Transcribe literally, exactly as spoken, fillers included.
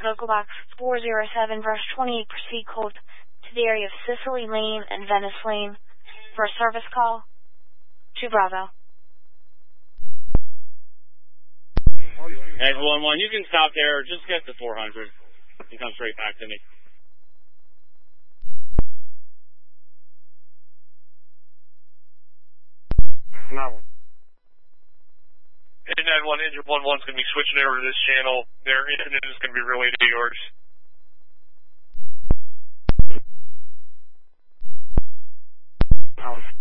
Vocal Box four zero seven, verse twenty-eight, proceed cold to the area of Sicily Lane and Venice Lane for a service call to Bravo. Hey, one one, you can stop there. Just get to four hundred and come straight back to me. No. And nine one, engine one one's going to be switching over to this channel. Their incident is going to be relayed to yours. Out.